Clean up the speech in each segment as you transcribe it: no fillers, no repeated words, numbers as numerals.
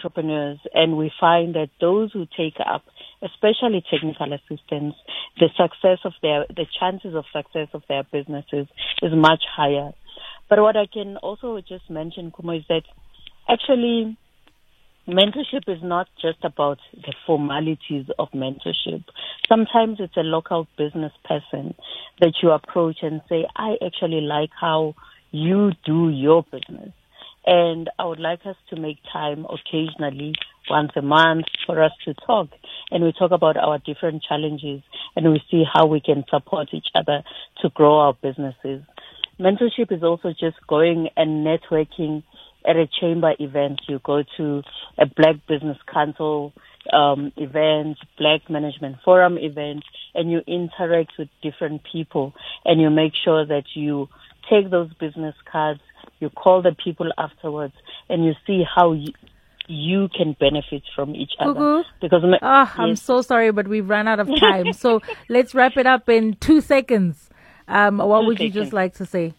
entrepreneurs, and we find that those who take up, especially technical assistance, the chances of success of their businesses is much higher. But what I can also just mention, Kumo, is that actually mentorship is not just about the formalities of mentorship. Sometimes it's a local business person that you approach and say, I actually like how you do your business. And I would like us to make time occasionally, once a month, for us to talk. And we talk about our different challenges and we see how we can support each other to grow our businesses. Mentorship is also just going and networking at a chamber event. You go to a Black Business Council event, Black Management Forum event, and you interact with different people and you make sure that you take those business cards, you call the people afterwards, and you see how you can benefit from each other. Because I'm so sorry, but we've run out of time. So let's wrap it up in 2 seconds. What would you just like to say?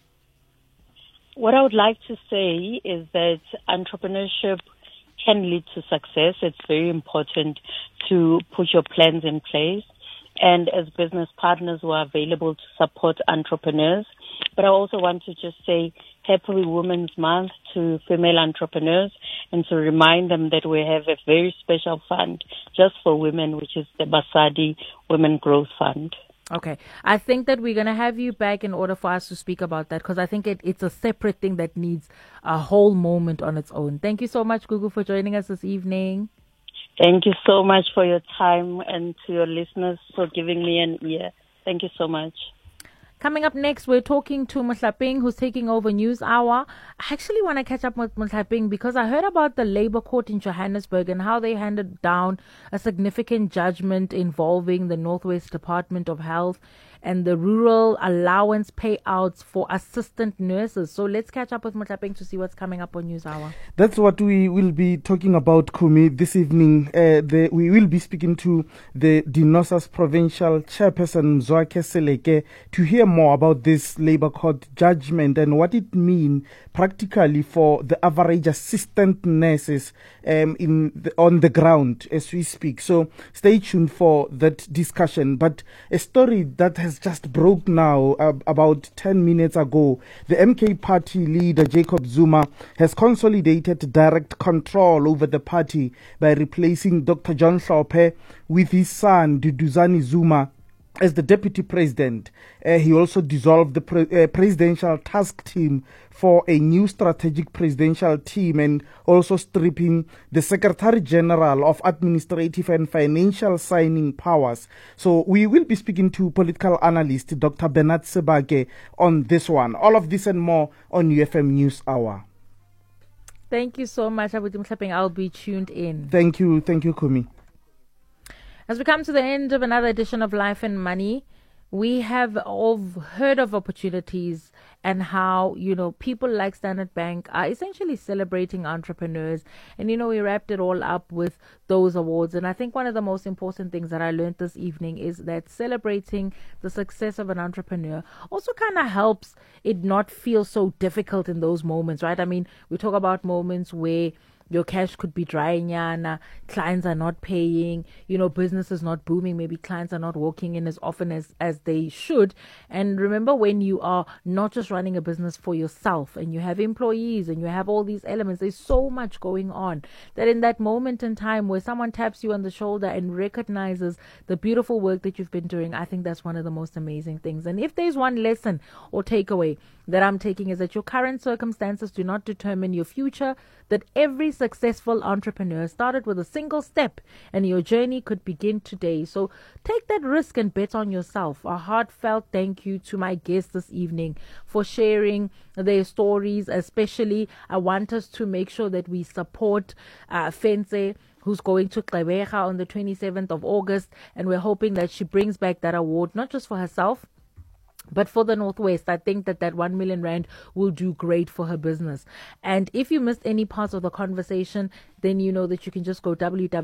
What I would like to say is that entrepreneurship can lead to success. It's very important to put your plans in place. And as business partners, we're available to support entrepreneurs. But I also want to just say Happy Women's Month to female entrepreneurs and to remind them that we have a very special fund just for women, which is the Basadi Women Growth Fund. Okay. I think that we're going to have you back in order for us to speak about that, because I think it's a separate thing that needs a whole moment on its own. Thank you so much, Gugu, for joining us this evening. Thank you so much for your time, and to your listeners for giving me an ear. Thank you so much. Coming up next, we're talking to Mohlapeng, who's taking over News Hour. I actually want to catch up with Mohlapeng because I heard about the Labour Court in Johannesburg and how they handed down a significant judgment involving the Northwest Department of Health and the rural allowance payouts for assistant nurses. So let's catch up with Mohlapeng to see what's coming up on News Hour. That's what we will be talking about, Kumi, this evening. We will be speaking to the Dinosas Provincial Chairperson, Mzwakhe Seleke, to hear more about this Labour Court judgment and what it means practically for the average assistant nurses on the ground as we speak. So stay tuned for that discussion. But a story that has just broke now about 10 minutes ago. The MK party leader Jacob Zuma has consolidated direct control over the party by replacing Dr. John Hlophe with his son Duduzane Zuma as the deputy president. He also dissolved the presidential task team for a new strategic presidential team and also stripping the Secretary General of Administrative and Financial Signing Powers. So we will be speaking to political analyst Dr. Bernard Sebake on this one. All of this and more on UFM News Hour. Thank you so much, Abuti Mohlapeng. I'll be tuned in. Thank you, Kumi. As we come to the end of another edition of Life and Money, we have all heard of opportunities and how, people like Standard Bank are essentially celebrating entrepreneurs. And, we wrapped it all up with those awards. And I think one of the most important things that I learned this evening is that celebrating the success of an entrepreneur also kind of helps it not feel so difficult in those moments, right? I mean, we talk about moments where your cash could be dry, clients are not paying, business is not booming, maybe clients are not walking in as often as they should. And remember, when you are not just running a business for yourself and you have employees and you have all these elements, there's so much going on that in that moment in time where someone taps you on the shoulder and recognizes the beautiful work that you've been doing, I think that's one of the most amazing things. And if there's one lesson or takeaway that I'm taking, is that your current circumstances do not determine your future, that every successful entrepreneur started with a single step and your journey could begin today. So take that risk and bet on yourself. A heartfelt thank you to my guests this evening for sharing their stories. Especially, I want us to make sure that we support Fense, who's going to Gqeberha on the 27th of August. And we're hoping that she brings back that award, not just for herself, but for the Northwest. I think that 1 million rand will do great for her business. And if you missed any parts of the conversation, then you know that you can just go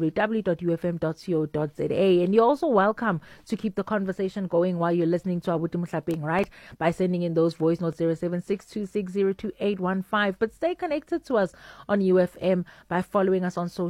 www.ufm.co.za. And you're also welcome to keep the conversation going while you're listening to Abuti Mohlapeng, right? By sending in those voice notes 0762602815. But stay connected to us on UFM by following us on social